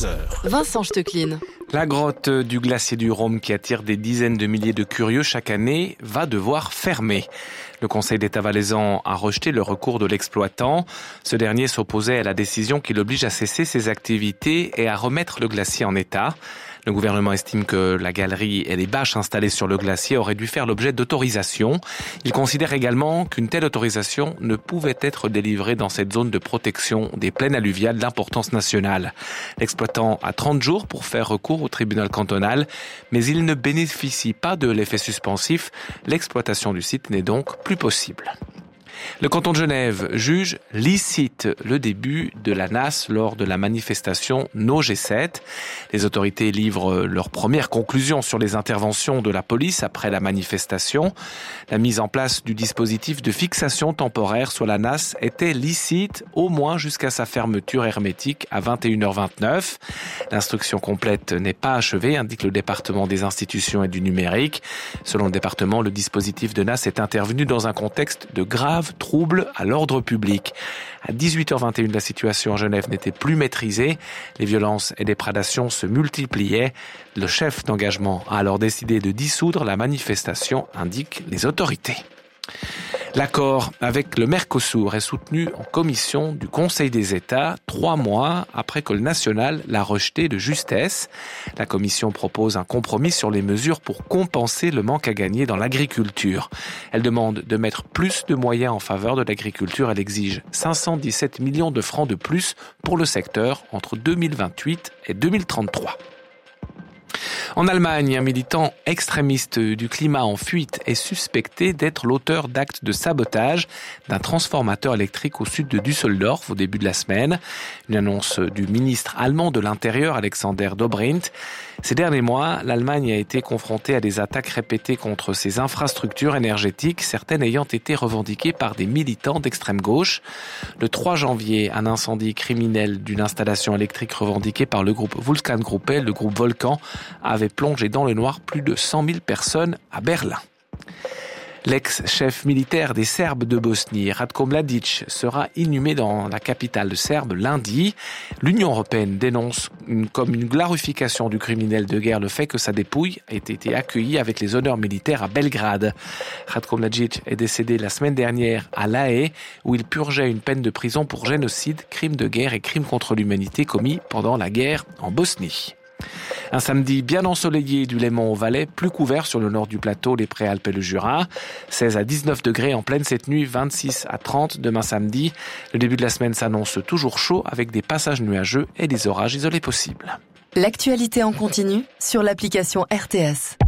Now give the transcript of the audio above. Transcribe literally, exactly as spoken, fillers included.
deux heures. Vincent Stecklin. La grotte du glacier du Rhône, qui attire des dizaines de milliers de curieux chaque année, va devoir fermer. Le Conseil d'État valaisan a rejeté le recours de l'exploitant. Ce dernier s'opposait à la décision qui l'oblige à cesser ses activités et à remettre le glacier en état. Le gouvernement estime que la galerie et les bâches installées sur le glacier auraient dû faire l'objet d'autorisation. Il considère également qu'une telle autorisation ne pouvait être délivrée dans cette zone de protection des plaines alluviales d'importance nationale. L'exploitant a trente jours pour faire recours au tribunal cantonal, mais il ne bénéficie pas de l'effet suspensif. L'exploitation du site n'est donc plus possible. Le canton de Genève juge licite le début de la N A S lors de la manifestation No G sept. Les autorités livrent leurs premières conclusions sur les interventions de la police après la manifestation. La mise en place du dispositif de fixation temporaire sur la N A S était licite au moins jusqu'à sa fermeture hermétique à vingt et une heures vingt-neuf. L'instruction complète n'est pas achevée, indique le département des institutions et du numérique. Selon le département, le dispositif de N A S est intervenu dans un contexte de grave troubles à l'ordre public. À dix-huit heures vingt et une, la situation à Genève n'était plus maîtrisée. Les violences et les prédations se multipliaient. Le chef d'engagement a alors décidé de dissoudre la manifestation, indiquent les autorités. L'accord avec le Mercosur est soutenu en commission du Conseil des États trois mois après que le national l'a rejeté de justesse. La commission propose un compromis sur les mesures pour compenser le manque à gagner dans l'agriculture. Elle demande de mettre plus de moyens en faveur de l'agriculture. Elle exige cinq cent dix-sept millions de francs de plus pour le secteur entre deux mille vingt-huit et deux mille trente-trois. En Allemagne, un militant extrémiste du climat en fuite est suspecté d'être l'auteur d'actes de sabotage d'un transformateur électrique au sud de Düsseldorf au début de la semaine. Une annonce du ministre allemand de l'Intérieur, Alexander Dobrindt. Ces derniers mois, l'Allemagne a été confrontée à des attaques répétées contre ses infrastructures énergétiques, certaines ayant été revendiquées par des militants d'extrême gauche. Le trois janvier, un incendie criminel d'une installation électrique revendiquée par le groupe Vulkangruppe, le groupe Volcan, avait plongé dans le noir plus de cent mille personnes à Berlin. L'ex-chef militaire des Serbes de Bosnie, Ratko Mladic, sera inhumé dans la capitale serbe lundi. L'Union européenne dénonce une, comme une glorification du criminel de guerre le fait que sa dépouille ait été accueillie avec les honneurs militaires à Belgrade. Ratko Mladic est décédé la semaine dernière à La Haye, où il purgeait une peine de prison pour génocide, crime de guerre et crime contre l'humanité commis pendant la guerre en Bosnie. Un samedi bien ensoleillé du Léman au Valais, plus couvert sur le nord du plateau, les Préalpes et le Jura. seize à dix-neuf degrés en pleine cette nuit, vingt-six à trente demain samedi. Le début de la semaine s'annonce toujours chaud avec des passages nuageux et des orages isolés possibles. L'actualité en continu sur l'application R T S.